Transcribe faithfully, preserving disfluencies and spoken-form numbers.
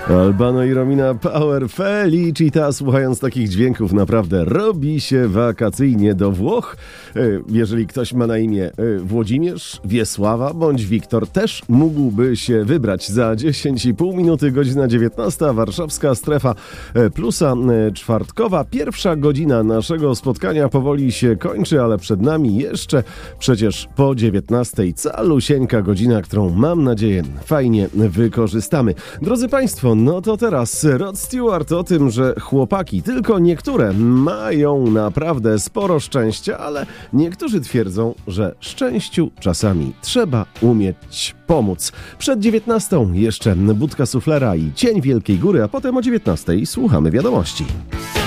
Albano i Romina Power Felicita. Słuchając takich dźwięków naprawdę robi się wakacyjnie do Włoch. Jeżeli ktoś ma na imię Włodzimierz, Wiesława bądź Wiktor, też mógłby się wybrać. Za dziesięć i pół minuty, godzina dziewiętnasta, warszawska strefa plusa czwartkowa. Pierwsza godzina naszego spotkania powoli się kończy, ale przed nami jeszcze przecież po dziewiętnastej calusieńka godzina, którą mam nadzieję fajnie wykorzystamy. Drodzy Państwo, no to teraz Rod Stewart o tym, że chłopaki, tylko niektóre, mają naprawdę sporo szczęścia, ale niektórzy twierdzą, że szczęściu czasami trzeba umieć pomóc. Przed dziewiętnastą jeszcze Budka Suflera i Cień Wielkiej Góry, a potem o dziewiętnastej słuchamy wiadomości.